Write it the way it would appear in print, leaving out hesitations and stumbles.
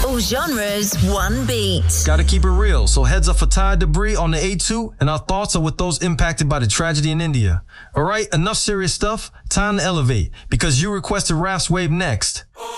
All genres, one beat. Gotta keep it real, so heads up for Ty Debris on the A2, and our thoughts are with those impacted by the tragedy in India. Alright, enough serious stuff, time to elevate, because you requested Raf's Wave next.